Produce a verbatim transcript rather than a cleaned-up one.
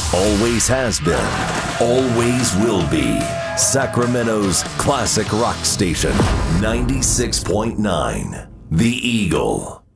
Always has been, always will be. Sacramento's classic rock station, ninety-six point nine, The Eagle.